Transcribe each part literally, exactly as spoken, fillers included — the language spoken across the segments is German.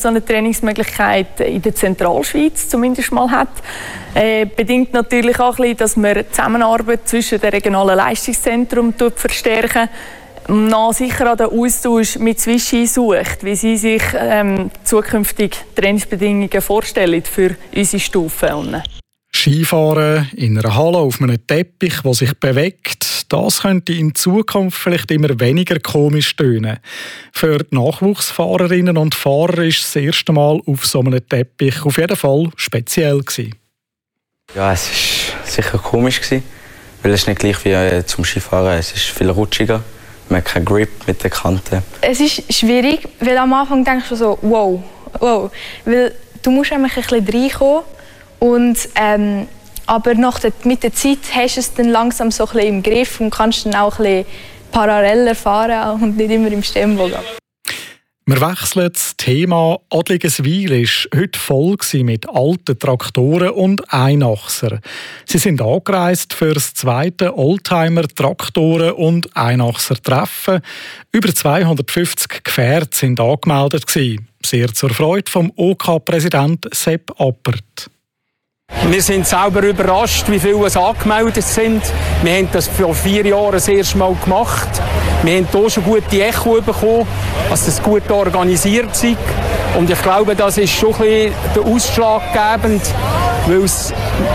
so eine Trainingsmöglichkeit in der Zentralschweiz zumindest mal hat. Äh, bedingt natürlich auch ein bisschen, dass man die Zusammenarbeit zwischen den regionalen Leistungszentren verstärken, noch sicher an den Austausch mit Swissi sucht, wie sie sich ähm, zukünftig Trainingsbedingungen vorstellen für unsere Stufen. Skifahren in einer Halle auf einem Teppich, der sich bewegt, das könnte in Zukunft vielleicht immer weniger komisch tönen. Für die Nachwuchsfahrerinnen und Fahrer war es das erste Mal auf so einem Teppich auf jeden Fall speziell gewesen. Ja, es war sicher komisch gewesen, weil es nicht gleich wie zum Skifahren. Es ist viel rutschiger. Man hat keinen Grip mit den Kanten. Es ist schwierig, weil am Anfang denkst du so, wow, wow. Weil du musst einfach ein bisschen reinkommen. Und, ähm, aber nach der, mit der Zeit hast du es dann langsam so ein bisschen im Griff und kannst dann auch ein bisschen paralleller fahren und nicht immer im Stemmbogen. Wir wechseln das Thema. Adligeswil war heute voll mit alten Traktoren und Einachser. Sie sind angereist für das zweite Oldtimer-Traktoren- und Einachser-Treffen. Über zweihundertfünfzig Gefährte sind angemeldet. Sehr zur Freude vom O K-Präsident Sepp Appert. Wir sind selber überrascht, wie viele es angemeldet sind. Wir haben das vor vier Jahren das erste Mal gemacht. Wir haben hier schon gute Echo bekommen, dass das gut organisiert ist. Und ich glaube, das ist schon ein bisschen der ausschlaggebend, weil es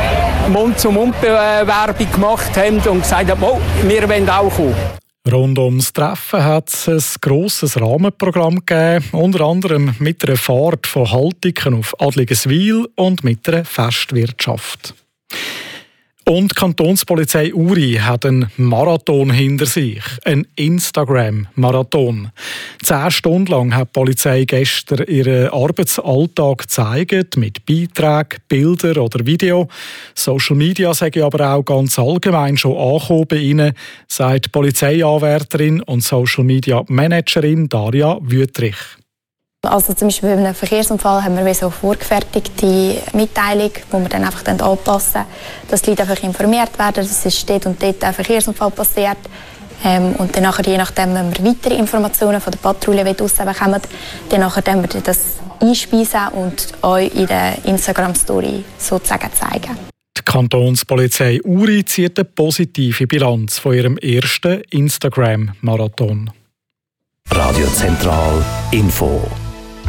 Mund-zu-Mund-Werbung gemacht haben und gesagt haben, oh, wir wollen auch kommen. Rund ums Treffen hat es ein grosses Rahmenprogramm gegeben, unter anderem mit einer Fahrt von Haltiken auf Adligeswil und mit einer Festwirtschaft. Und die Kantonspolizei Uri hat einen Marathon hinter sich, einen Instagram-Marathon. Zehn Stunden lang hat die Polizei gestern ihren Arbeitsalltag gezeigt, mit Beiträgen, Bildern oder Video. Social Media sage ich aber auch ganz allgemein schon angekommen bei ihnen, sagt Polizeianwärterin und Social Media Managerin Daria Wüthrich. Also zum Beispiel bei einem Verkehrsunfall haben wir so vorgefertigte Mitteilung, die wir dann einfach dann anpassen, dass die Leute einfach informiert werden, dass es dort und dort ein Verkehrsunfall passiert. Ähm, und dann nachher, je nachdem, wenn wir weitere Informationen von der Patrouille rausbekommen, dann nachher dann wir das einspeisen und euch in der Instagram-Story sozusagen zeigen. Die Kantonspolizei Uri zieht eine positive Bilanz von ihrem ersten Instagram-Marathon. Radio Zentral Info.